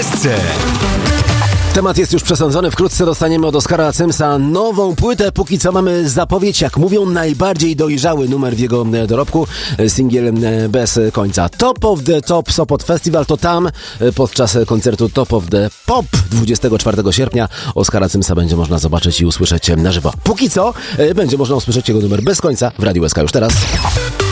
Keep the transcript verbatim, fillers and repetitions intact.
S C. Temat jest już przesądzony. Wkrótce dostaniemy od Oskara Symsa nową płytę. Póki co mamy zapowiedź, jak mówią, najbardziej dojrzały numer w jego dorobku. Singiel bez końca. Top of the Top Sopot Festival to tam podczas koncertu Top of the Pop dwudziestego czwartego sierpnia Oskara Symsa będzie można zobaczyć i usłyszeć na żywo. Póki co będzie można usłyszeć jego numer bez końca w Radiu S K już teraz.